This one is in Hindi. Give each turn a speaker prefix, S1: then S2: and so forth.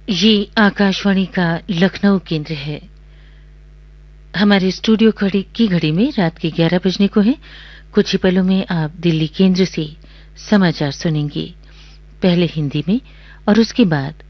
S1: ये आकाशवाणी का लखनऊ केंद्र है। हमारे स्टूडियो की घड़ी में रात के 11 बजने को है। कुछ ही पलों में आप दिल्ली केंद्र से समाचार सुनेंगे, पहले हिंदी में और उसके बाद